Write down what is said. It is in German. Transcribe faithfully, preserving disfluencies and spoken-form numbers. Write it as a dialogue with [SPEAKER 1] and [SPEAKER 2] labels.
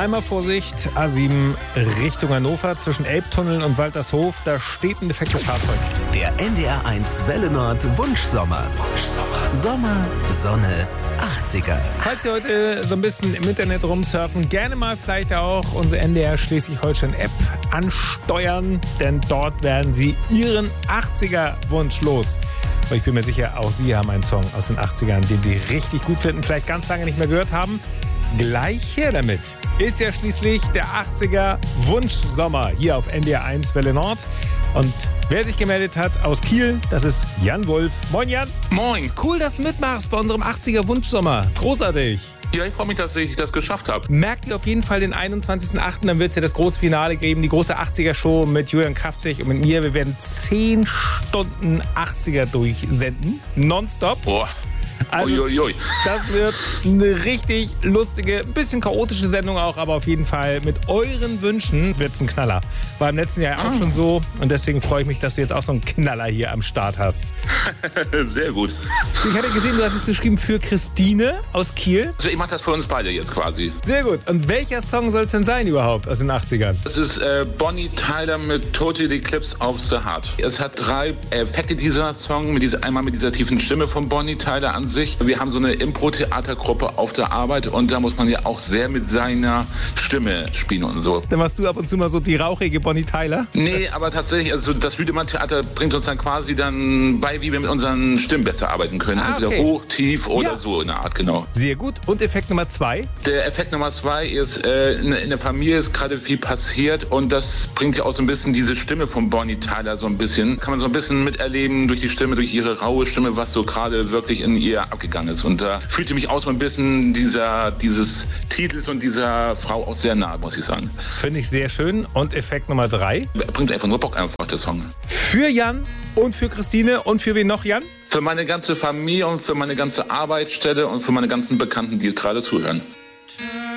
[SPEAKER 1] Einmal Vorsicht, A sieben Richtung Hannover zwischen Elbtunnel und Waltershof. Da steht ein defektes Fahrzeug.
[SPEAKER 2] Der N D R eins Welle Nord Wunschsommer. Wunschsommer. Sommer, Sonne, achtziger.
[SPEAKER 1] Falls Sie heute so ein bisschen im Internet rumsurfen, gerne mal vielleicht auch unsere N D R Schleswig-Holstein-App ansteuern, denn dort werden Sie Ihren achtziger-Wunsch los. Und ich bin mir sicher, auch Sie haben einen Song aus den achtzigern, den Sie richtig gut finden, vielleicht ganz lange nicht mehr gehört haben. Gleich her damit. Ist ja schließlich der achtziger Wunschsommer hier auf N D R eins Welle Nord. Und wer sich gemeldet hat aus Kiel, das ist Jan Wolf. Moin Jan.
[SPEAKER 3] Moin.
[SPEAKER 1] Cool, dass du mitmachst bei unserem achtziger Wunschsommer. Großartig.
[SPEAKER 3] Ja, ich freue mich, dass ich das geschafft habe.
[SPEAKER 1] Merkt ihr auf jeden Fall den einundzwanzigsten achten Dann wird es ja das große Finale geben, die große achtziger-Show mit Julian Kraftzig und mit mir. Wir werden zehn Stunden achtziger durchsenden, nonstop.
[SPEAKER 3] Boah.
[SPEAKER 1] Also,
[SPEAKER 3] Uiuiui.
[SPEAKER 1] das wird eine richtig lustige, ein bisschen chaotische Sendung auch, aber auf jeden Fall mit euren Wünschen wird es ein Knaller. War im letzten Jahr auch
[SPEAKER 3] ah.
[SPEAKER 1] schon so und deswegen freue ich mich, dass du jetzt auch so einen Knaller hier am Start hast.
[SPEAKER 3] Sehr gut.
[SPEAKER 1] Ich hatte gesehen, du hast es geschrieben für Christine aus Kiel.
[SPEAKER 3] Also ich mache das für uns beide jetzt quasi.
[SPEAKER 1] Sehr gut. Und welcher Song soll es denn sein überhaupt aus den achtzigern?
[SPEAKER 3] Das ist äh, Bonnie Tyler mit Total Eclipse of the Heart. Es hat drei Effekte, dieser Song. Mit dieser, einmal mit dieser tiefen Stimme von Bonnie Tyler an sich. Wir haben so eine Impro-Theatergruppe auf der Arbeit und da muss man ja auch sehr mit seiner Stimme spielen und so.
[SPEAKER 1] Dann warst du ab und zu mal so die rauchige Bonnie Tyler?
[SPEAKER 3] Nee, aber tatsächlich, also das Lüdemann-Theater bringt uns dann quasi dann bei, wie wir mit unseren Stimmen besser arbeiten können.
[SPEAKER 1] Ah, okay.
[SPEAKER 3] Entweder hoch, tief oder
[SPEAKER 1] Ja.
[SPEAKER 3] so in der Art, genau.
[SPEAKER 1] Sehr gut. Und Effekt Nummer zwei?
[SPEAKER 3] Der Effekt Nummer zwei ist, äh, in, in der Familie ist gerade viel passiert und das bringt ja auch so ein bisschen diese Stimme von Bonnie Tyler so ein bisschen. Kann man so ein bisschen miterleben durch die Stimme, durch ihre raue Stimme, was so gerade wirklich in ihr abgegangen ist. Und da fühlte mich auch so ein bisschen dieser, dieses Titels und dieser Frau auch sehr nahe, muss ich sagen.
[SPEAKER 1] Finde ich sehr schön. Und Effekt Nummer drei?
[SPEAKER 3] Bringt einfach nur Bock einfach, der Song.
[SPEAKER 1] Für Jan und für Christine und für wen noch, Jan?
[SPEAKER 3] Für meine ganze Familie und für meine ganze Arbeitsstelle und für meine ganzen Bekannten, die gerade zuhören.